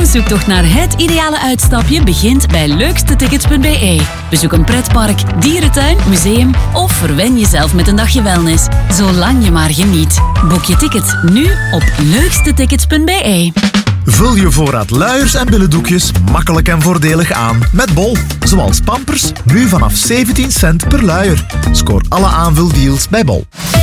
zoektocht naar het ideale uitstapje begint bij leukstetickets.be. Bezoek een pretpark, dierentuin, museum of verwen jezelf met een dagje wellness. Zolang je maar geniet. Boek je ticket nu op leukstetickets.be. Vul je voorraad luiers en billendoekjes makkelijk en voordelig aan met Bol. Zoals Pampers, nu vanaf 17 cent per luier. Scoor alle aanvuldeals bij Bol.